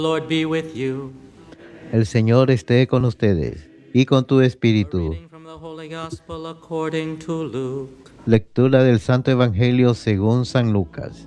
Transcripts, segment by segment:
Lord be with you. El Señor esté con ustedes y con tu A espíritu. reading from the Holy Gospel according to Luke. Lectura del Santo Evangelio según San Lucas.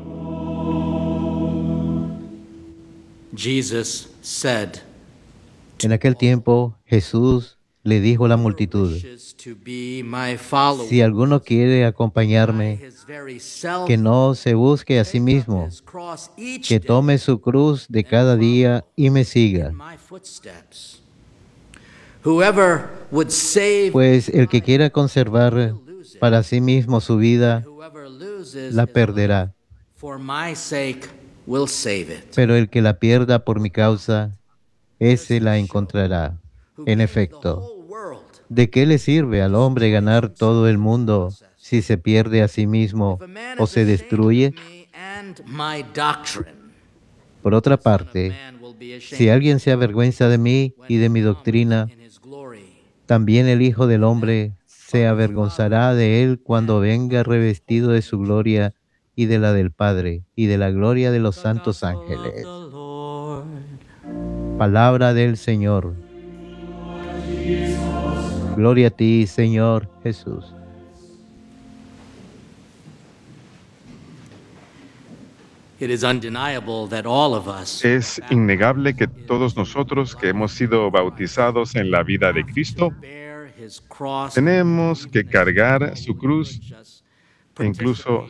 Jesus said, En aquel tiempo Jesús le dijo a la "Whoever multitud: wishes to be my follower, si alguno quiere deny acompañarme, his very self, que no se busque a sí take up mismo, his cross each que tome day, su cruz de and cada día follow y me in siga. my footsteps. Whoever would save Pues his el que life quiera will conservar lose it, para sí mismo su and vida, whoever loses la his life perderá. for my sake will save it." Pero el que la pierda por mi causa, There's ese who la showed encontrará. who En gained the efecto, whole world ¿de qué le sirve al hombre destroys ganar todo himself el in the mundo process. si se pierde a sí If mismo a man o is se ashamed of destruye? me and my doctrine, Por the otra Son of parte, Man will be si ashamed alguien se avergüenza de mí when y de he mi comes doctrina, in his glory, también el Hijo del and that Hombre se of his Father avergonzará de él cuando and venga of his revestido holy de su angels. gloria y de la del Padre y de la gloria de los The santos Gospel of the ángeles. Lord. Palabra del Señor. Gloria a ti, Señor Jesús. It is undeniable that all of us who are Es innegable que baptized todos into the nosotros que life hemos sido of Christ bautizados en la vida de have to Cristo bear his cross tenemos even que as we cargar know su we could cruz just e incluso